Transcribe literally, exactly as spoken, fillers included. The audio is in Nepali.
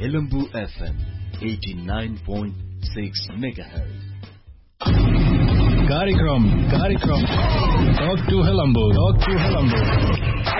Helambu F M eighty-nine point six megahertz. कार्यक्रम कार्यक्रम talk to Helambu talk to Helambu